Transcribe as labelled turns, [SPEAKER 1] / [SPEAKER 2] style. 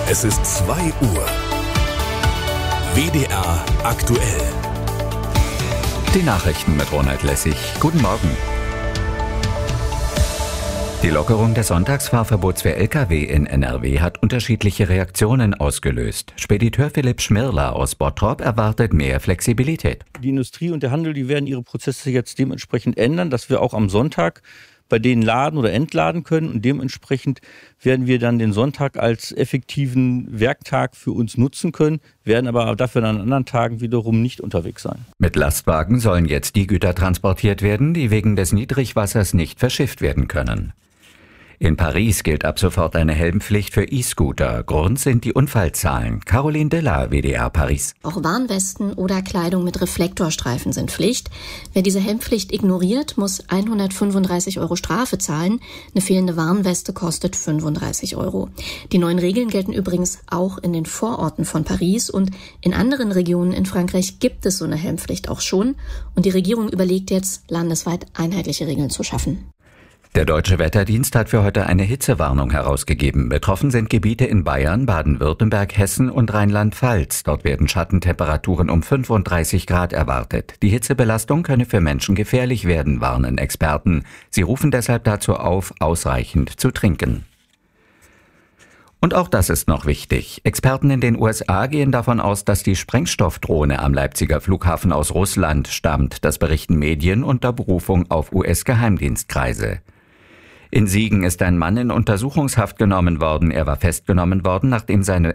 [SPEAKER 1] Es ist 2 Uhr. WDR aktuell.
[SPEAKER 2] Die Nachrichten mit Ronald Lessig. Guten Morgen. Die Lockerung des Sonntagsfahrverbots für Lkw in NRW hat unterschiedliche Reaktionen ausgelöst. Spediteur Philipp Schmirler aus Bottrop erwartet mehr Flexibilität.
[SPEAKER 3] Die Industrie und der Handel, die werden ihre Prozesse jetzt dementsprechend ändern, dass wir auch am Sonntag bei denen laden oder entladen können. Und dementsprechend werden wir dann den Sonntag als effektiven Werktag für uns nutzen können, werden aber dafür an anderen Tagen wiederum nicht unterwegs sein.
[SPEAKER 2] Mit Lastwagen sollen jetzt die Güter transportiert werden, die wegen des Niedrigwassers nicht verschifft werden können. In Paris gilt ab sofort eine Helmpflicht für E-Scooter. Grund sind die Unfallzahlen. Caroline Della, WDR Paris.
[SPEAKER 4] Auch Warnwesten oder Kleidung mit Reflektorstreifen sind Pflicht. Wer diese Helmpflicht ignoriert, muss 135 € Strafe zahlen. Eine fehlende Warnweste kostet 35 €. Die neuen Regeln gelten übrigens auch in den Vororten von Paris. Und in anderen Regionen in Frankreich gibt es so eine Helmpflicht auch schon. Und die Regierung überlegt jetzt, landesweit einheitliche Regeln zu schaffen.
[SPEAKER 2] Der Deutsche Wetterdienst hat für heute eine Hitzewarnung herausgegeben. Betroffen sind Gebiete in Bayern, Baden-Württemberg, Hessen und Rheinland-Pfalz. Dort werden Schattentemperaturen um 35 Grad erwartet. Die Hitzebelastung könne für Menschen gefährlich werden, warnen Experten. Sie rufen deshalb dazu auf, ausreichend zu trinken. Und auch das ist noch wichtig. Experten in den USA gehen davon aus, dass die Sprengstoffdrohne am Leipziger Flughafen aus Russland stammt. Das berichten Medien unter Berufung auf US-Geheimdienstkreise. In Siegen ist ein Mann in Untersuchungshaft genommen worden. Er war festgenommen worden, nachdem seine